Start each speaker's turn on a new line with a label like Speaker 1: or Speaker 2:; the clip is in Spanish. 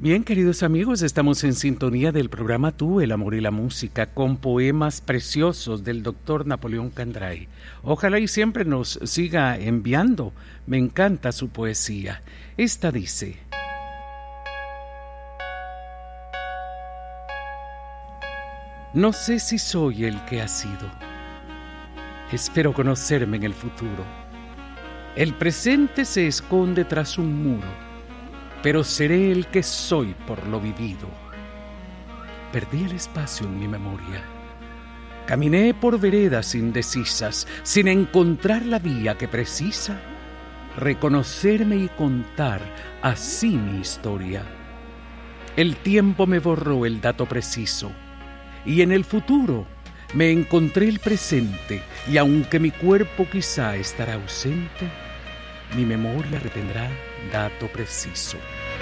Speaker 1: Bien, queridos amigos, estamos en sintonía del programa Tú, el amor y la música, con poemas preciosos del doctor Napoleón Candray. Ojalá y siempre nos siga enviando. Me encanta su poesía. Esta dice: no sé si soy el que ha sido. Espero conocerme en el futuro. El presente se esconde tras un muro, pero seré el que soy por lo vivido. Perdí el espacio en mi memoria. Caminé por veredas indecisas, sin encontrar la vía que precisa reconocerme y contar así mi historia. El tiempo me borró el dato preciso, y en el futuro me encontré el presente, y aunque mi cuerpo quizá estará ausente, mi memoria retendrá dato preciso.